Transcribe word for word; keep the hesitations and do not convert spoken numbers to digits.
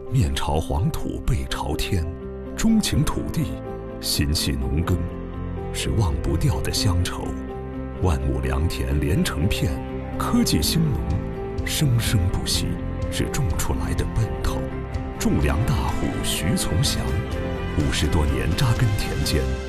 面朝黄土背朝天，钟情土地，心系农耕，是忘不掉的乡愁。万亩良田连成片，科技兴农，生生不息，是种出来的奔头。种粮大户徐从祥，五十多年扎根田间，